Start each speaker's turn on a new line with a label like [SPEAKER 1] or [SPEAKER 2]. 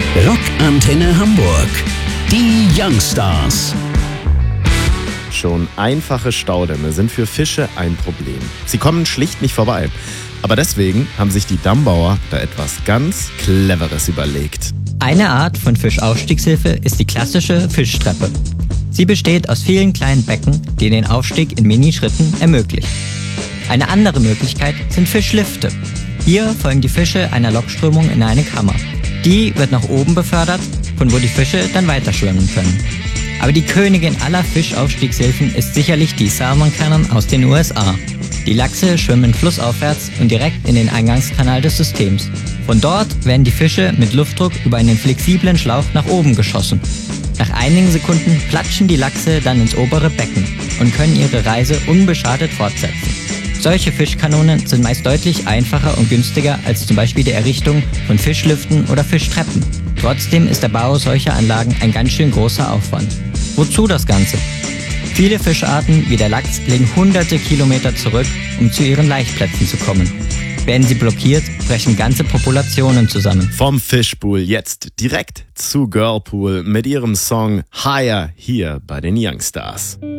[SPEAKER 1] Rockantenne Hamburg. Die Youngstars.
[SPEAKER 2] Schon einfache Staudämme sind für Fische ein Problem. Sie kommen schlicht nicht vorbei. Aber deswegen haben sich die Dammbauer da etwas ganz Cleveres überlegt.
[SPEAKER 3] Eine Art von Fischaufstiegshilfe ist die klassische Fischtreppe. Sie besteht aus vielen kleinen Becken, die den Aufstieg in Minischritten ermöglichen. Eine andere Möglichkeit sind Fischlifte. Hier folgen die Fische einer Lokströmung in eine Kammer. Die wird nach oben befördert, von wo die Fische dann weiter schwimmen können. Aber die Königin aller Fischaufstiegshilfen ist sicherlich die Salmon Cannon aus den USA. Die Lachse schwimmen flussaufwärts und direkt in den Eingangskanal des Systems. Von dort werden die Fische mit Luftdruck über einen flexiblen Schlauch nach oben geschossen. Nach einigen Sekunden platschen die Lachse dann ins obere Becken und können ihre Reise unbeschadet fortsetzen. Solche Fischkanonen sind meist deutlich einfacher und günstiger als zum Beispiel die Errichtung von Fischliften oder Fischtreppen. Trotzdem ist der Bau solcher Anlagen ein ganz schön großer Aufwand. Wozu das Ganze? Viele Fischarten wie der Lachs legen hunderte Kilometer zurück, um zu ihren Laichplätzen zu kommen. Werden sie blockiert, brechen ganze Populationen zusammen.
[SPEAKER 2] Vom Fischpool jetzt direkt zu Girlpool mit ihrem Song Higher hier bei den Youngstars.